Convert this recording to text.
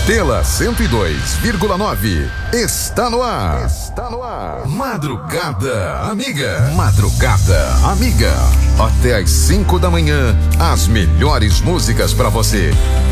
Pela 102,9. Está no ar. Está no ar. Madrugada Amiga. Madrugada Amiga. Até às 5 da manhã, as melhores músicas pra você.